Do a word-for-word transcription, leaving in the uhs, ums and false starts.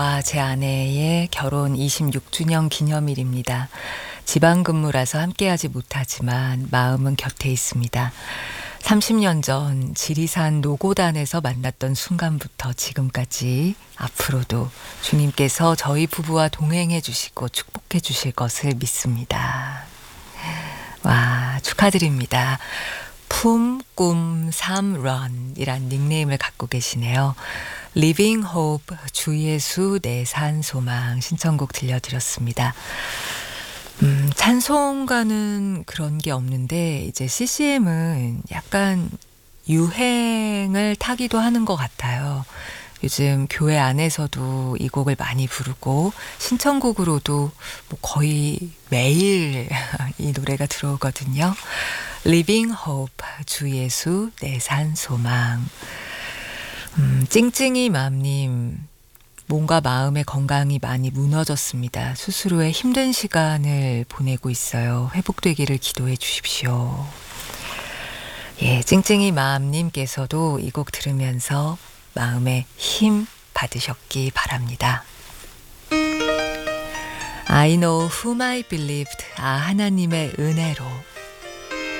아, 제 아내의 결혼 이십육 주년 기념일입니다. 지방 근무라서 함께하지 못하지만 마음은 곁에 있습니다. 삼십 년 전 지리산 노고단에서 만났던 순간부터 지금까지 앞으로도 주님께서 저희 부부와 동행해 주시고 축복해 주실 것을 믿습니다. 와, 축하드립니다. 품, 꿈, 삶, 런이란 닉네임을 갖고 계시네요. Living Hope, 주 예수 내 산 소망 신청곡 들려드렸습니다. 음, 찬송가는 그런 게 없는데 이제 씨씨엠은 약간 유행을 타기도 하는 것 같아요. 요즘 교회 안에서도 이 곡을 많이 부르고 신청곡으로도 뭐 거의 매일 이 노래가 들어오거든요. Living Hope, 주 예수 내 산 소망. 음, 찡찡이 맘님, 몸과 마음의 건강이 많이 무너졌습니다. 수술 후에 힘든 시간을 보내고 있어요. 회복되기를 기도해 주십시오. 예, 찡찡이 맘님께서도 이 곡 들으면서 마음에 힘 받으셨기 바랍니다. I know whom I believed. 아, 하나님의 은혜로.